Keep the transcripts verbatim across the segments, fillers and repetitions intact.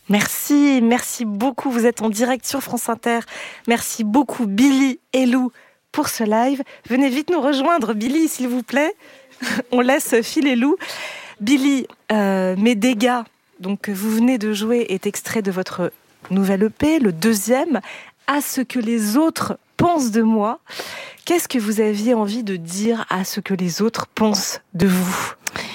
Merci, merci beaucoup. Vous êtes en direct sur France Inter. Merci beaucoup Billy et Lou pour ce live. Venez vite nous rejoindre, Billy, s'il vous plaît. On laisse filer Lou. Billy, euh, Mes dégâts, donc, que vous venez de jouer, est extrait de votre nouvelle E P, le deuxième, À ce que les autres pensent de moi. Qu'est-ce que vous aviez envie de dire à ce que les autres pensent de vous ?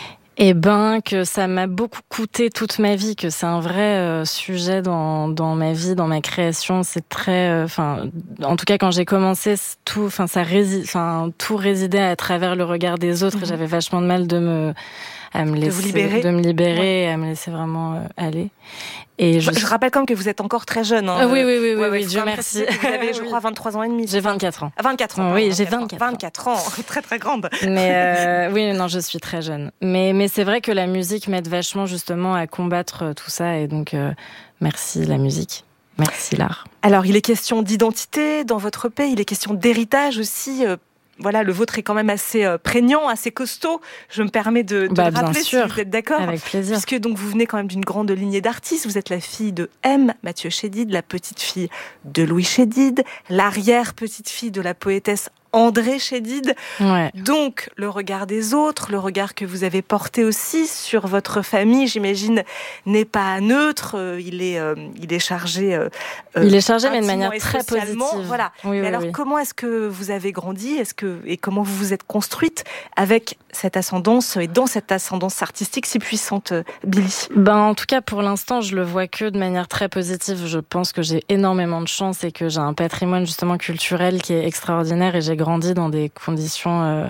Eh ben, que ça m'a beaucoup coûté toute ma vie, que c'est un vrai euh, sujet dans dans ma vie, dans ma création. C'est très, enfin, euh, en tout cas quand j'ai commencé, tout, enfin ça rési- enfin tout résidait à travers le regard des autres. Mmh. Et j'avais vachement de mal de me à me laisser, de vous libérer, de me libérer, ouais. et à me laisser vraiment euh, aller. Et je... je rappelle quand même que vous êtes encore très jeune. Hein. Ah, oui, oui, oui, oui, ouais, oui, Dieu merci. Vous avez, je crois, vingt-trois ans et demi. J'ai vingt-quatre ans. vingt-quatre ans. Oui, j'ai vingt-quatre ans. vingt-quatre ans, très très grande. Mais euh, oui, non, je suis très jeune. Mais mais c'est vrai que la musique m'aide vachement justement à combattre tout ça, et donc euh, merci la musique. Merci l'art. Alors, il est question d'identité dans votre E P, il est question d'héritage aussi. Euh, Voilà, le vôtre est quand même assez euh, prégnant, assez costaud. Je me permets de, de bah, le rappeler, sûr. si vous êtes d'accord. Avec plaisir. Puisque donc vous venez quand même d'une grande lignée d'artistes. Vous êtes la fille de M, Mathieu Chédid, la petite fille de Louis Chédid, l'arrière-petite fille de la poétesse André Chédid. Ouais. Donc, le regard des autres, le regard que vous avez porté aussi sur votre famille, j'imagine, n'est pas neutre. Il est, euh, il est chargé. Euh, il est chargé, mais de manière très positive. Voilà. Oui, mais oui, alors, oui. comment est-ce que vous avez grandi ? Est-ce que et comment vous vous êtes construite avec cette ascendance et dans cette ascendance artistique si puissante, Billy ? Ben, en tout cas, pour l'instant, je le vois que de manière très positive. Je pense que j'ai énormément de chance et que j'ai un patrimoine justement culturel qui est extraordinaire, et j'ai grandi dans des conditions euh,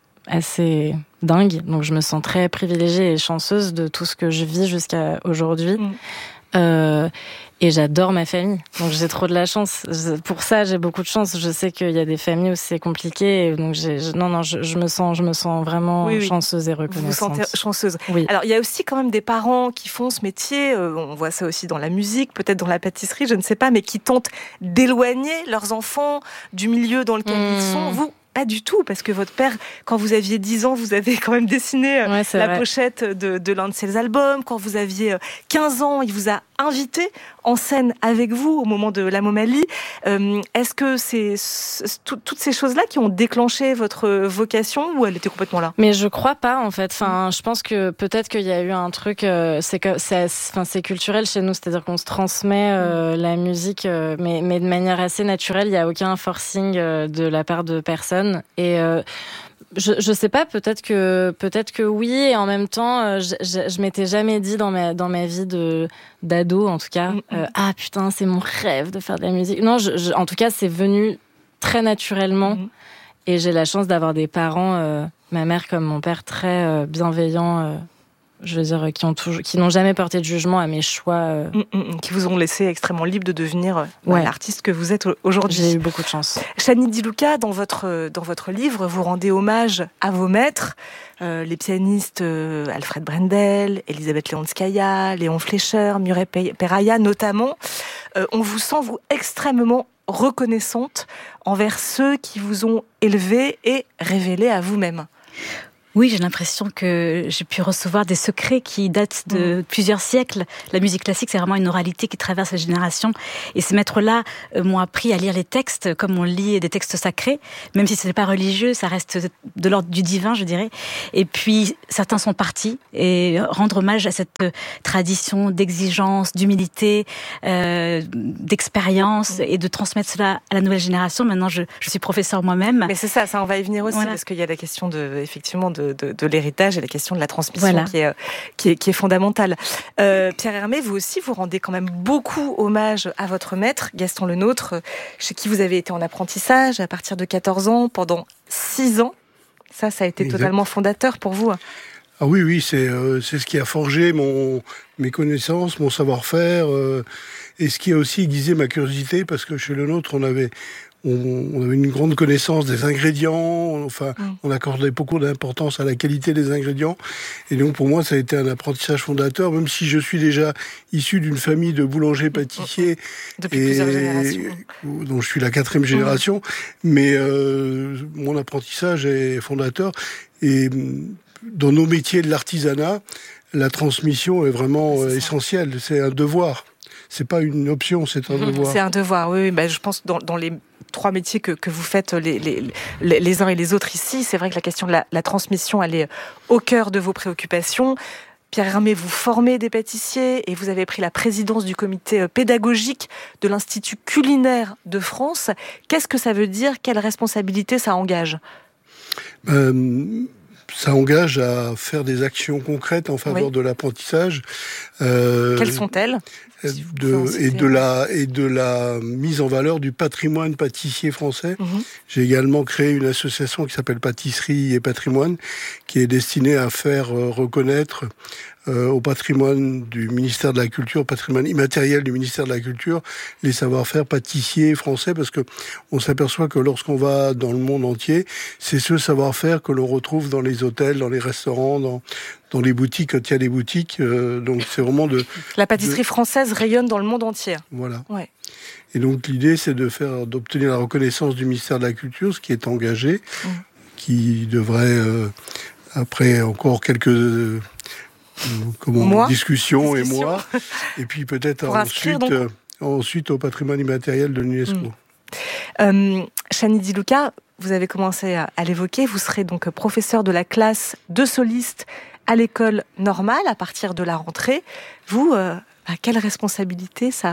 assez dingues. Donc, je me sens très privilégiée et chanceuse de tout ce que je vis jusqu'à aujourd'hui. Mmh. Euh, et j'adore ma famille. Donc, j'ai trop de la chance. Pour ça, j'ai beaucoup de chance. Je sais qu'il y a des familles où c'est compliqué. Et donc, j'ai, non, non, je, je me sens, je me sens vraiment oui, oui. chanceuse et reconnaissante. Vous vous sentez chanceuse. Oui. Alors, il y a aussi quand même des parents qui font ce métier. Euh, on voit ça aussi dans la musique, peut-être dans la pâtisserie, je ne sais pas, mais qui tentent d'éloigner leurs enfants du milieu dans lequel mmh. ils sont. Vous, pas du tout, parce que votre père, quand vous aviez dix ans, vous avez quand même dessiné ouais, la vrai. pochette de, de l'un de ses albums. Quand vous aviez quinze ans, il vous a invité en scène avec vous au moment de la Momalie. Euh, est-ce que c'est, c'est tout, toutes ces choses-là qui ont déclenché votre vocation, ou elle était complètement là ? Mais je crois pas, en fait. Enfin, je pense que peut-être qu'il y a eu un truc, euh, c'est que c'est, enfin, c'est culturel chez nous, c'est-à-dire qu'on se transmet euh, la musique, euh, mais, mais de manière assez naturelle. Il y a aucun forcing euh, de la part de personne. Et euh, Je, je sais pas, peut-être que, peut-être que oui, et en même temps, je, je, je m'étais jamais dit dans ma, dans ma vie de, d'ado, en tout cas, mm-hmm. euh, ah putain, c'est mon rêve de faire de la musique. Non, je, je, en tout cas, c'est venu très naturellement, mm-hmm. et j'ai la chance d'avoir des parents, euh, ma mère comme mon père, très euh, bienveillants, euh, je veux dire, qui ont toujours, qui n'ont jamais porté de jugement à mes choix. Euh... Mmh, mmh, qui vous ont laissé extrêmement libre de devenir euh, ouais. l'artiste que vous êtes aujourd'hui. J'ai eu beaucoup de chance. Chani Di Luca, dans votre, dans votre livre, vous rendez hommage à vos maîtres, euh, les pianistes euh, Alfred Brendel, Elisabeth Leonskaya, Léon Fleischer, Murray Peraya notamment. Euh, on vous sent, vous, extrêmement reconnaissante envers ceux qui vous ont élevé et révélé à vous-même. Oui, j'ai l'impression que j'ai pu recevoir des secrets qui datent de mmh. plusieurs siècles. La musique classique, c'est vraiment une oralité qui traverse les générations. Et ces maîtres-là euh, m'ont appris à lire les textes comme on lit des textes sacrés. Même si ce n'est pas religieux, ça reste de l'ordre du divin, je dirais. Et puis, certains sont partis. Et rendre hommage à cette tradition d'exigence, d'humilité, euh, d'expérience, mmh. et de transmettre cela à la nouvelle génération. Maintenant, je, je suis professeure moi-même. Mais c'est ça, ça on va y venir aussi, voilà. Parce qu'il y a la question de, effectivement, de De, de, de l'héritage et la question de la transmission voilà. qui, est, qui, est, qui est fondamentale. Euh, Pierre Hermé, vous aussi, vous rendez quand même beaucoup hommage à votre maître, Gaston Lenôtre, chez qui vous avez été en apprentissage à partir de quatorze ans, pendant six ans. Ça, ça a été exact. Totalement fondateur pour vous. Ah oui, oui, c'est, euh, c'est ce qui a forgé mon, mes connaissances, mon savoir-faire, euh, et ce qui a aussi aiguisé ma curiosité, parce que chez Lenôtre, on avait... on avait une grande connaissance des ingrédients, enfin, mmh. on accordait beaucoup d'importance à la qualité des ingrédients. Et donc, pour moi, ça a été un apprentissage fondateur, même si je suis déjà issu d'une famille de boulangers-pâtissiers. Depuis et, plusieurs générations. Dont je suis la quatrième génération. Mmh. Mais euh, mon apprentissage est fondateur. Et dans nos métiers de l'artisanat, la transmission est vraiment c'est essentielle. C'est un devoir. c'est pas une option, c'est un devoir. C'est un devoir, oui. oui. Bah, je pense dans, dans les trois métiers que, que vous faites les, les, les, les uns et les autres ici, c'est vrai que la question de la, la transmission, elle est au cœur de vos préoccupations. Pierre Hermé, vous formez des pâtissiers et vous avez pris la présidence du comité pédagogique de l'Institut culinaire de France. Qu'est-ce que ça veut dire? Quelle responsabilité ça engage? euh, Ça engage à faire des actions concrètes en faveur oui. de l'apprentissage. Euh, Quelles sont-elles? De, et de la et de la mise en valeur du patrimoine pâtissier français. Mmh. J'ai également créé une association qui s'appelle Pâtisserie et Patrimoine, qui est destinée à faire euh, reconnaître euh, au patrimoine du ministère de la Culture, patrimoine immatériel du ministère de la Culture, les savoir-faire pâtissiers français, parce que on s'aperçoit que lorsqu'on va dans le monde entier, c'est ce savoir-faire que l'on retrouve dans les hôtels, dans les restaurants, dans dans les boutiques, quand il y a des boutiques. Euh, donc c'est vraiment de... La pâtisserie de... française rayonne dans le monde entier. Voilà. Ouais. Et donc l'idée, c'est de faire, d'obtenir la reconnaissance du ministère de la Culture, ce qui est engagé, mmh. qui devrait, euh, après encore quelques euh, comment, mois. discussions Discussion. et mois, et puis peut-être Pour ensuite, inscrire, euh, ensuite au patrimoine immatériel de l'UNESCO. Mmh. Euh, Chani Di Luca, vous avez commencé à, à l'évoquer, vous serez donc professeur de la classe de solistes à l'école normale à partir de la rentrée. Vous, euh, à quelle responsabilité ça,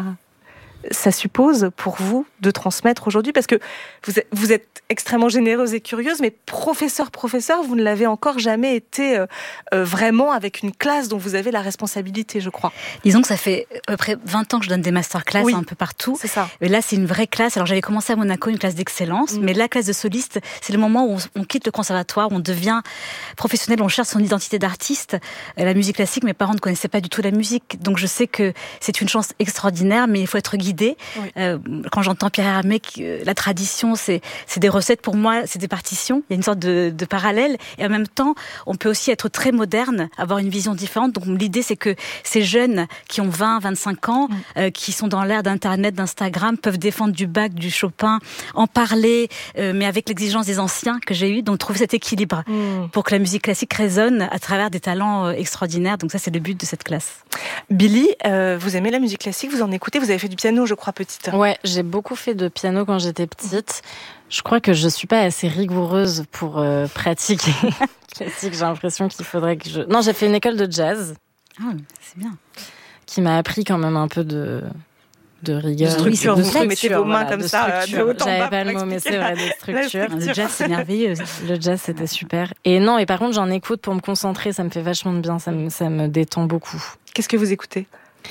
ça suppose pour vous de transmettre aujourd'hui? Parce que vous êtes, vous êtes extrêmement généreuse et curieuse, mais professeur, professeur, vous ne l'avez encore jamais été euh, euh, vraiment avec une classe dont vous avez la responsabilité, je crois. Disons que ça fait à peu près vingt ans que je donne des masterclass oui, un peu partout. C'est ça. Et là, c'est une vraie classe. Alors, j'avais commencé à Monaco, une classe d'excellence, mmh. mais la classe de soliste, c'est le moment où on, on quitte le conservatoire, où on devient professionnel, on cherche son identité d'artiste. La musique classique, mes parents ne connaissaient pas du tout la musique. Donc, je sais que c'est une chance extraordinaire, mais il faut être guidé. Oui. Euh, quand j'entends Pierre Hermé, la tradition, c'est, c'est des recettes, pour moi, c'est des partitions. Il y a une sorte de, de parallèle. Et en même temps, on peut aussi être très moderne, avoir une vision différente. Donc, l'idée, c'est que ces jeunes qui ont vingt, vingt-cinq ans, mmh. euh, qui sont dans l'ère d'Internet, d'Instagram, peuvent défendre du Bach, du Chopin, en parler, euh, mais avec l'exigence des anciens que j'ai eu. Donc, trouver cet équilibre mmh. pour que la musique classique résonne à travers des talents euh, extraordinaires. Donc, ça, c'est le but de cette classe. Billy, euh, vous aimez la musique classique? Vous en écoutez? Vous avez fait du piano, je crois, petite. Ouais, j'ai beaucoup fait de piano quand j'étais petite. Je crois que je suis pas assez rigoureuse pour euh, pratiquer classique. J'ai l'impression qu'il faudrait que je... Non, j'ai fait une école de jazz. Ah, c'est bien. Qui m'a appris quand même un peu de... de rigueur, de structure, de vous structure, mettez vos mains voilà, comme de ça. J'avais pas le mot, mais c'est vrai, de structure. Le jazz, c'est merveilleux. Le jazz, c'était super. Et non, et par contre, j'en écoute pour me concentrer, ça me fait vachement de bien, ça me, ça me détend beaucoup. Qu'est-ce que vous écoutez?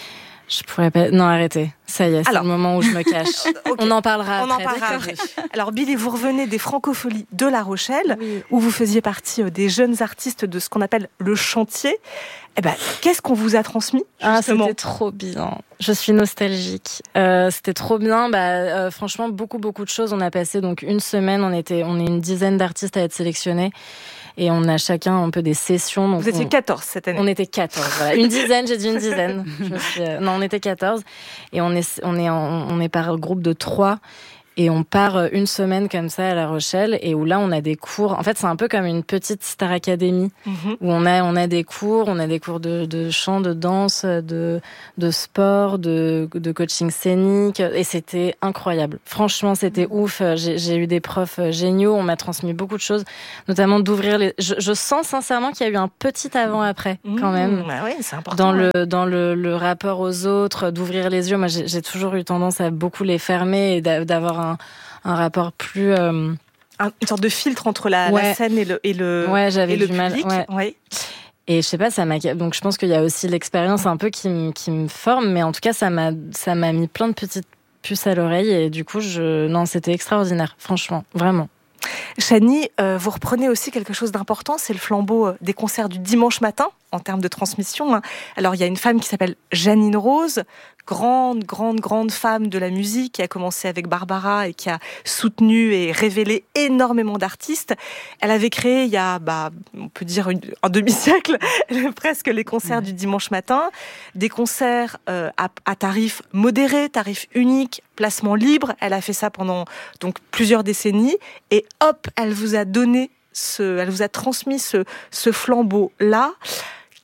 Je pourrais pas... Non, arrêtez. Ça y est, c'est Alors... le moment où je me cache. Okay. On en parlera On après. en parlera après. Alors, Billy, vous revenez des Francopholies de La Rochelle, oui. où vous faisiez partie des jeunes artistes de ce qu'on appelle le chantier. Eh ben, qu'est-ce qu'on vous a transmis, ah, c'était trop bien. Je suis nostalgique. Euh, c'était trop bien. Bah, euh, franchement, beaucoup, beaucoup de choses. On a passé donc une semaine. On était, on est une dizaine d'artistes à être sélectionnés. Et on a chacun un peu des sessions. Donc vous étiez on, quatorze cette année. On était quatorze, voilà. Une dizaine, j'ai dit une dizaine. Je me suis, euh, non, on était quatorze. Et on est, on est, en, on est par groupe de trois. Et on part une semaine comme ça à La Rochelle, et où là on a des cours. En fait, c'est un peu comme une petite Star Academy, mmh. où on a on a des cours, on a des cours de, de chant, de danse, de de sport, de de coaching scénique, et c'était incroyable. Franchement, c'était mmh. ouf. J'ai, j'ai eu des profs géniaux. On m'a transmis beaucoup de choses, notamment d'ouvrir les. Je, je sens sincèrement qu'il y a eu un petit avant-après mmh. quand même. Bah oui, c'est important. Dans ouais. le dans le, le rapport aux autres, d'ouvrir les yeux. Moi, j'ai, j'ai toujours eu tendance à beaucoup les fermer et d'avoir un Un, un rapport plus... Euh... Un, une sorte de filtre entre la, ouais. la scène et le, et le, ouais, j'avais et le du mal. public. Ouais. Ouais. Et je sais pas, ça m'a... Donc je pense qu'il y a aussi l'expérience un peu qui, m... qui me forme, mais en tout cas, ça m'a, ça m'a mis plein de petites puces à l'oreille, et du coup, je... non, c'était extraordinaire, franchement, vraiment. Chani, euh, vous reprenez aussi quelque chose d'important, c'est le flambeau des concerts du dimanche matin, en termes de transmission. Alors, il y a une femme qui s'appelle Janine Rose, grande, grande, grande femme de la musique, qui a commencé avec Barbara et qui a soutenu et révélé énormément d'artistes. Elle avait créé, il y a, bah, on peut dire, une, un demi-siècle, presque les concerts du dimanche matin. Des concerts euh, à, à tarif modéré, tarif unique, placement libre. Elle a fait ça pendant donc plusieurs décennies. Et hop, elle vous a donné ce, elle vous a transmis ce, ce flambeau-là.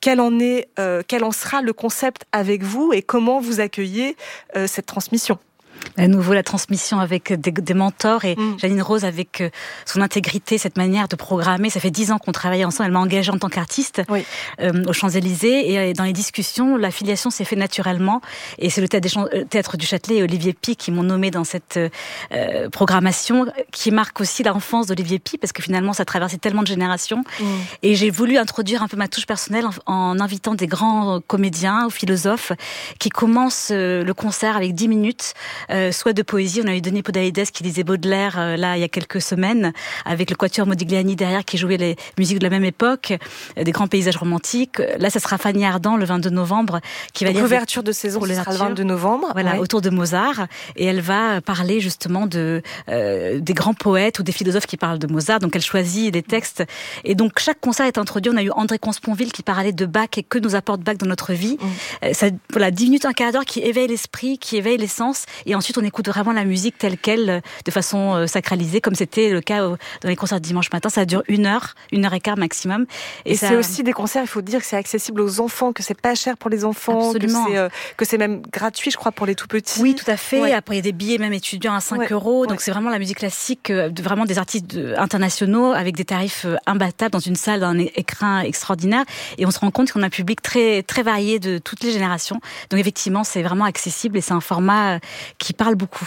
quel en est, euh, quel en sera le concept avec vous et comment vous accueillez euh, cette transmission. À nouveau, la transmission avec des, des mentors et mmh. Janine Rose avec euh, son intégrité, cette manière de programmer. Ça fait dix ans qu'on travaille ensemble. Elle m'a engagée en tant qu'artiste oui. euh, aux Champs-Élysées. Et euh, dans les discussions, la filiation s'est faite naturellement. Et c'est le théâtre, des Champs, euh, théâtre du Châtelet et Olivier Py qui m'ont nommée dans cette euh, programmation qui marque aussi l'enfance d'Olivier Py parce que finalement, ça traversait tellement de générations. Mmh. Et j'ai voulu introduire un peu ma touche personnelle en, en invitant des grands comédiens ou philosophes qui commencent euh, le concert avec dix minutes Euh, soit de poésie. On a eu Denis Podalides qui lisait Baudelaire euh, là il y a quelques semaines avec le Quatuor Modigliani derrière qui jouait les musiques de la même époque, euh, des grands paysages romantiques. Là, ça sera Fanny Ardant le vingt-deux novembre qui va Donc, lire l'ouverture de saison, ce sera le vingt-deux novembre. Voilà, ouais. autour de Mozart et elle va parler justement de euh, des grands poètes ou des philosophes qui parlent de Mozart. Donc elle choisit des textes et donc chaque concert est introduit. On a eu André Consponville qui parlait de Bach et que nous apporte Bach dans notre vie. Mmh. Euh, ça, voilà, dix minutes, un quart d'heure qui éveille l'esprit, qui éveille les sens et ensuite on écoute vraiment la musique telle qu'elle, de façon euh, sacralisée, comme c'était le cas euh, dans les concerts de dimanche matin. Ça dure une heure, une heure et quart maximum. Et, et ça... c'est aussi des concerts, il faut dire que c'est accessible aux enfants, que c'est pas cher pour les enfants, Absolument. que c'est, euh, que c'est même gratuit, je crois, pour les tout petits. Oui, tout à fait. Ouais. Après, il y a des billets même étudiants à cinq ouais. euros. Donc ouais. c'est vraiment la musique classique, euh, de, vraiment des artistes de, internationaux avec des tarifs euh, imbattables dans une salle d'un écrin extraordinaire. Et on se rend compte qu'on a un public très, très varié de toutes les générations. Donc effectivement, c'est vraiment accessible et c'est un format euh, qui parle beaucoup.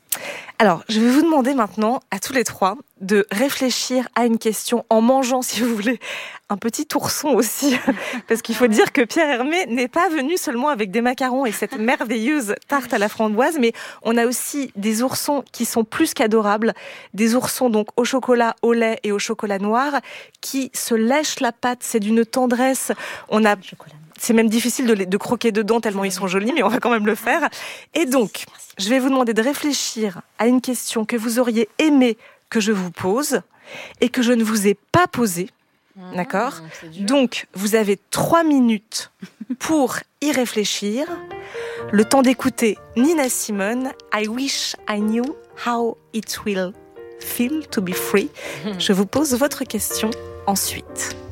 Alors, je vais vous demander maintenant, à tous les trois, de réfléchir à une question en mangeant, si vous voulez, un petit ourson aussi. Parce qu'il faut dire que Pierre Hermé n'est pas venu seulement avec des macarons et cette merveilleuse tarte à la framboise, mais on a aussi des oursons qui sont plus qu'adorables. Des oursons donc au chocolat, au lait et au chocolat noir, qui se lèchent la patte. C'est d'une tendresse. On a... C'est même difficile de, les, de croquer dedans tellement ils sont jolis, mais on va quand même le faire. Et donc, je vais vous demander de réfléchir à une question que vous auriez aimé que je vous pose et que je ne vous ai pas posée. Mmh, d'accord ? Donc, vous avez trois minutes pour y réfléchir. Le temps d'écouter Nina Simone, I Wish I Knew How It Will Feel to Be Free. Je vous pose votre question ensuite.